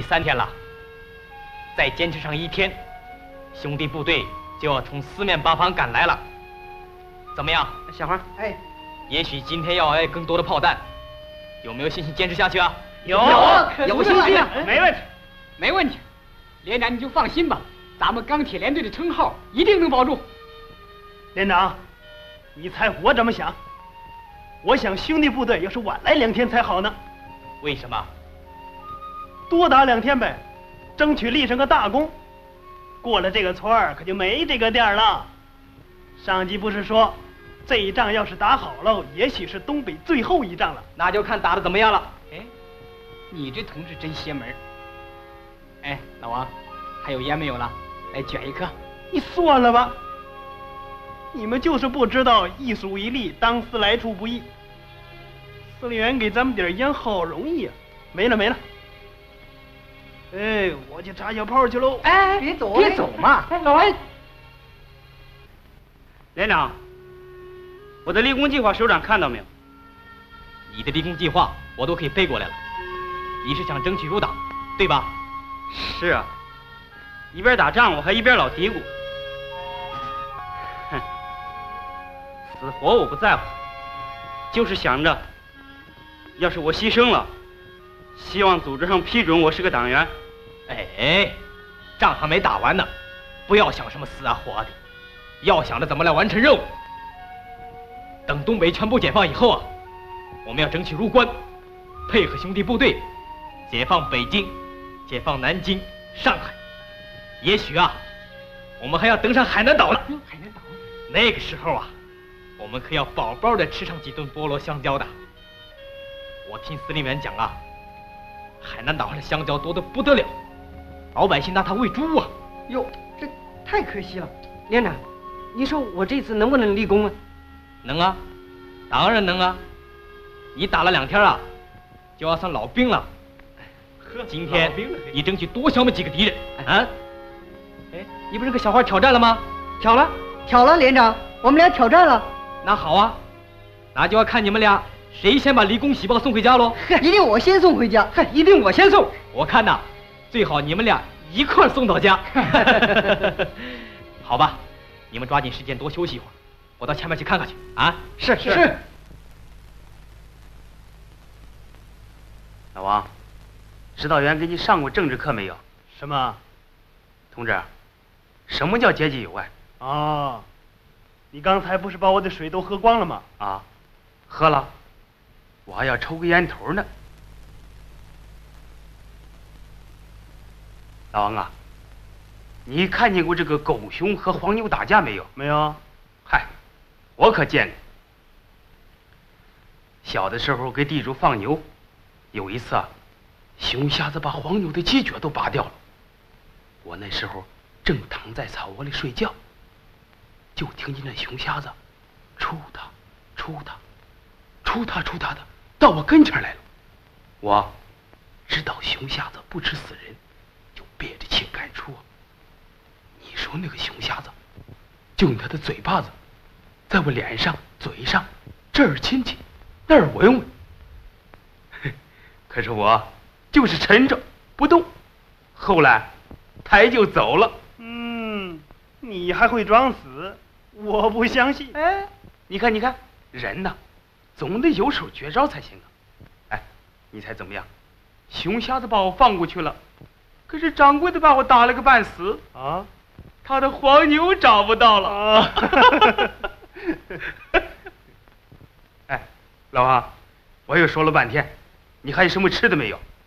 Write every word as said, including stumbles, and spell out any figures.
三天了，再坚持上一天，兄弟部队就要从四面八方赶来了。怎么样， 小花？哎， 也许今天要挨更多的炮弹，有没有信心坚持下去啊？ 有，有信心， 没问题，没问题。连长你就放心吧，咱们钢铁连队的称号一定能保住。 连长，你猜我怎么想？我想兄弟部队要是晚来两天才好呢。 为什么？ 多打两天呗，争取立上个大功。过了这个村儿，可就没这个店了。上级不是说，这一仗要是打好了，也许是东北最后一仗了。 那就看打得怎么样了。 哎，你这同志真邪门。哎，老王，还有烟没有了？来卷一颗。 你算了吧，你们就是不知道一属一粒，当思来处不易。司令员给咱们点烟好容易啊，没了没了。哎，我去插小炮去喽！ 哎，别走， 别走嘛！ 哎，老王， 连长，我的立功计划首长看到没有？ 你的立功计划我都可以背过来了。你是想争取入党，对吧？ 是啊，一边打仗我还一边老嘀咕。哼，死活我不在乎，就是想着，要是我牺牲了，希望组织上批准我是个党员。 哎，仗还没打完呢，不要想什么死啊活的，要想着怎么来完成任务。等东北全部解放以后啊，我们要争取入关，配合兄弟部队，解放北京，解放南京、上海。也许啊，我们还要登上海南岛呢。 海南岛， 那个时候啊，我们可要饱饱的吃上几顿菠萝香蕉的。我听司令员讲啊，海南岛上的香蕉多得不得了，老百姓拿它喂猪啊。 哟，这太可惜了。连长，你说我这次能不能立功啊？ 能啊，当然能啊。你打了两天啊，就要算老兵了。 呵， 今天你争取多消灭几个敌人啊！哎，你不是跟小花挑战了吗？ 挑了，挑了，连长，我们俩挑战了。 那好啊，那就要看你们俩谁先把离宫喜报送回家喽。 一定我先送回家， 一定我先送。 我看呐，最好你们俩一块儿送到家。好吧，你们抓紧时间多休息一会儿，我到前面去看看去啊。 是是。是老王，指导员给你上过政治课没有？ 什么？ 同志，什么叫节己有爱？ 哦，你刚才不是把我的水都喝光了吗？ 啊，喝了，我还要抽个烟头呢。老王啊，你看见过这个狗熊和黄牛打架没有？ 没有。 嗨，我可见过。小的时候给地主放牛，有一次啊，熊瞎子把黄牛的犄角都拔掉了。我那时候正躺在草窝里睡觉，就听见那熊瞎子出他出他出他出他的到我跟前来了。我知道熊瞎子不吃死人，就憋着气赶出。你说那个熊瞎子就用他的嘴巴子在我脸上嘴上这儿亲亲那儿闻闻，可是我就是沉着不动，后来他就走了。 嗯，你还会装死？我不相信。 哎，你看你看，人呐，总得有手绝招才行啊。哎，你猜怎么样？熊瞎子把我放过去了，可是掌柜的把我打了个半死啊！ 他的黄牛找不到了。啊、哎，老王，我又说了半天，你还有什么吃的没有？